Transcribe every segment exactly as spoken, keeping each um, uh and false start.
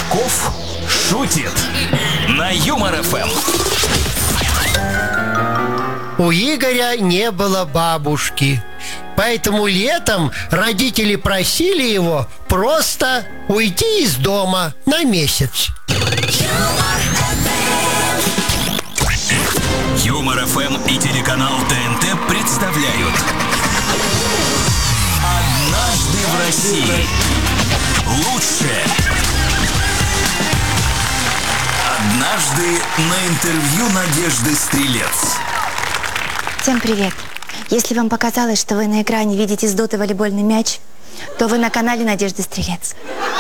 Кошельков шутит на Юмор эф эм. У Игоря не было бабушки, поэтому летом родители просили его просто уйти из дома на месяц. Юмор эф эм и телеканал тэ эн тэ представляют «Однажды в России». Лучшее. Однажды на интервью Надежды Стрелец. Всем привет! Если вам показалось, что вы на экране видите сдутый волейбольный мяч, то вы на канале Надежды Стрелец.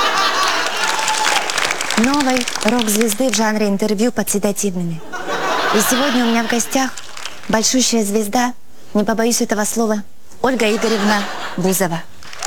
Новой рок-звезды в жанре интервью под седативными. И сегодня у меня в гостях большущая звезда, не побоюсь этого слова, Ольга Игоревна Бузова.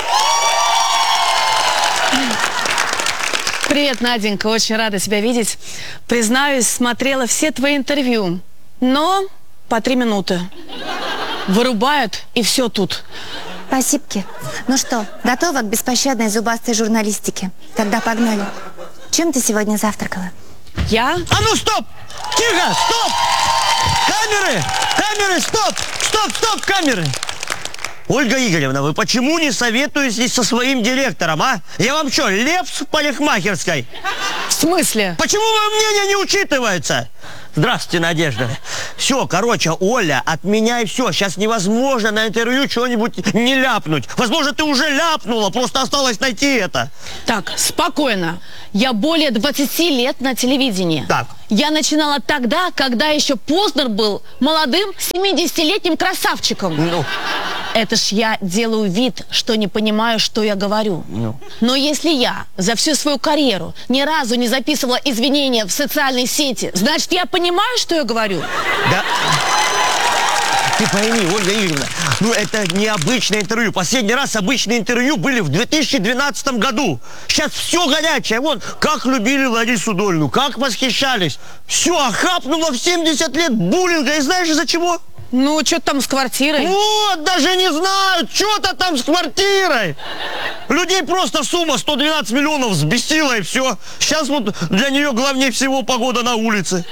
Привет, Наденька, очень рада тебя видеть. Признаюсь, смотрела все твои интервью, но по три минуты. Вырубают, и все тут. Спасибо. Ну что, готова к беспощадной зубастой журналистике? Тогда погнали. Чем ты сегодня завтракала? Я? А ну стоп! Тихо! Стоп! Камеры! Камеры! Стоп! Стоп! Стоп! Камеры! Ольга Игоревна, вы почему не советуетесь со своим директором, а? Я вам что, Лепс в парикмахерской? В смысле? Почему мое мнение не учитывается? Здравствуйте, Надежда. Все, короче, Оля, от меня и все. Сейчас невозможно на интервью чего-нибудь не ляпнуть. Возможно, ты уже ляпнула, просто осталось найти это. Так, спокойно. Я более двадцати лет на телевидении. Так. Я начинала тогда, когда еще Познер был молодым семидесятилетним красавчиком. Ну. Это ж я делаю вид, что не понимаю, что я говорю. Ну. Но если я за всю свою карьеру ни разу не записывала извинения в социальной сети, значит, я понимаю, что я говорю? Да. Ты пойми, Ольга Игоревна, ну это необычное интервью. Последний раз обычные интервью были в две тысячи двенадцатом году. Сейчас все горячее. Вот как любили Ларису Долину, как восхищались. Все, охапнуло в семьдесят лет буллинга. И знаешь из-за чего? Ну, что там с квартирой? Вот, даже не знают, что-то там с квартирой. Людей просто сумма сто двенадцать миллионов взбесила, и все. Сейчас вот для нее главнее всего погода на улице.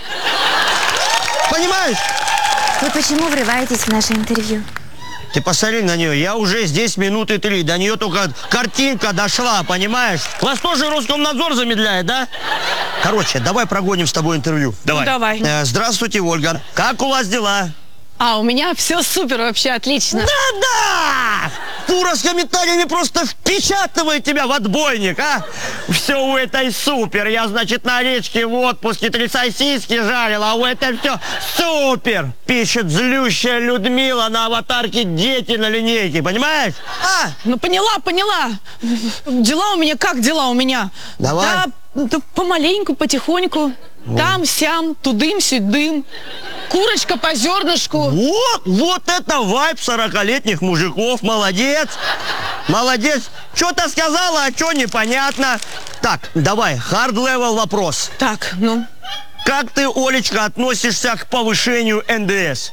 Понимаешь? Вы почему врываетесь в наше интервью? Ты посмотри на нее, я уже здесь минуты три, до нее только картинка дошла, понимаешь? Вас тоже Роскомнадзор замедляет, да? Короче, давай прогоним с тобой интервью. Давай. Ну, давай. Э, здравствуйте, Ольга. Как у вас дела? А, у меня все супер, вообще отлично. Да-да! Фура с комментариями просто впечатывает тебя в отбойник, а? Все у этой супер. Я, значит, на речке в отпуске три сосиски жарила, а у этой все супер. Пишет злющая Людмила на аватарке дети на линейке, понимаешь? А? Ну, поняла, поняла. Дела у меня как дела у меня? Давай. Да, да помаленьку, потихоньку. Там-сям, тудым-сюдым. Курочка по зернышку. Вот, вот это вайб сорокалетних мужиков. Молодец. Молодец. Что-то сказала, а что непонятно. Так, давай, хард-левел вопрос. Так, ну. Как ты, Олечка, относишься к повышению эн дэ эс?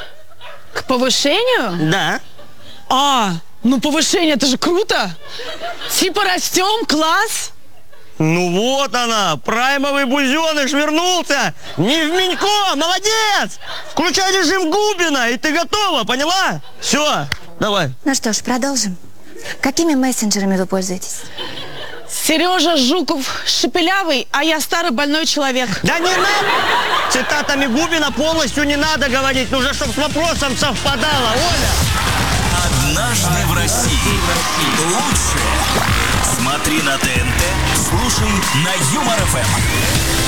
К повышению? Да. А, ну повышение, это же круто. Типа растем, класс. Ну вот она, праймовый бузеныш вернулся. Не в Минько, молодец. Включай режим Губина, и ты готова, поняла? Все, давай. Ну что ж, продолжим. Какими мессенджерами вы пользуетесь? Сережа Жуков шепелявый, а я старый больной человек. Да не надо! Цитатами Губина полностью не надо говорить. Нужно, чтобы с вопросом совпадало, Оля. «Однажды в России». Лучшее. Смотри на тэ эн тэ, слушай на Юмор эф эм.